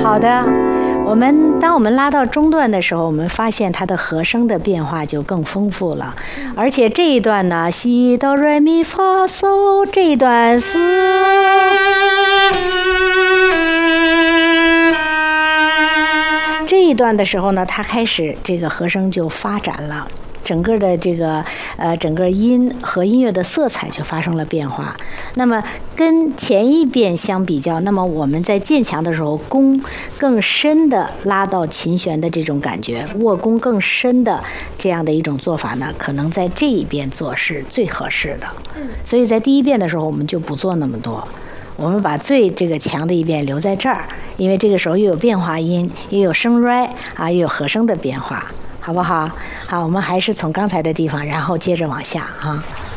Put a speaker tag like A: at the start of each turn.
A: 好的。当我们拉到中段的时候，我们发现它的和声的变化就更丰富了，而且这一段呢，西哆来咪发嗦，这一段是这一段的时候呢，它开始这个和声就发展了。整个的整个音和音乐的色彩就发生了变化。那么跟前一遍相比较，那么我们在渐强的时候，弓更深的拉到琴弦的这种感觉，握弓更深的这样的一种做法呢，可能在这一遍做是最合适的。所以在第一遍的时候，我们就不做那么多。我们把最这个强的一遍留在这儿，因为这个时候又有变化音，又有声 r 啊，又有和声的变化，好不好？好，我们还是从刚才的地方，然后接着往下啊。